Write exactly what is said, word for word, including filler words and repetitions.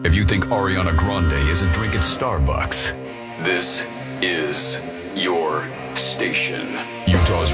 If you think Ariana Grande is a drink at Starbucks, this is your station. Utah's